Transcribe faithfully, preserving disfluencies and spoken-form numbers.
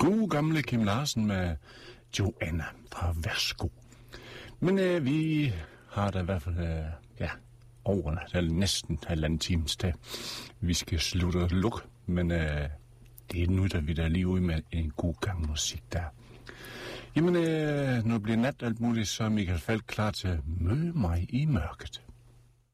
God gamle Kim Larsen med Joanna fra Værsgo. Men øh, vi har da i hvert fald, øh, ja, over eller næsten halvanden times til. Vi skal slutte og lukke, men øh, det er nu, der vi der lige ude med en god gang musik der. Jamen, øh, når det bliver nat alt muligt, så er Michael Falch klar til at møde mig i mørket.